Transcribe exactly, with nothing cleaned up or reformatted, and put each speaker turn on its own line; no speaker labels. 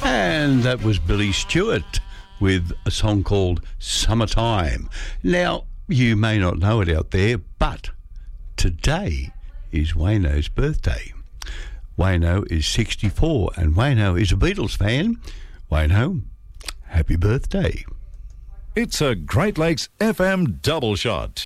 And that was Billy Stewart with a song called Summertime. Now, you may not know it out there, but today is Wayno's birthday. Wayno is sixty-four, and Wayno is a Beatles fan. Wayno, happy birthday.
It's a Great Lakes F M double shot.